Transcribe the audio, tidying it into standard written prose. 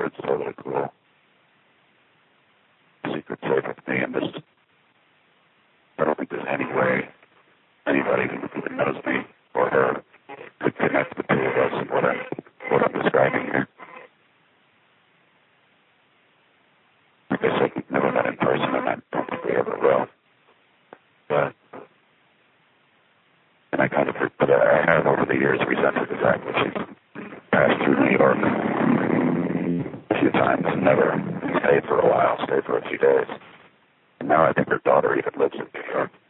it's totally cool. Secret safe with me, and this, I don't think there's any way anybody who knows me or her could connect the two of us and what I'm describing here. Like I said, we've never met in person, and I don't think we ever will. But, and I kind of, but I have over the years resented the fact that she's passed through New York a few times and never stayed for a while, stayed for a few days. And now I think her daughter even lives in New York.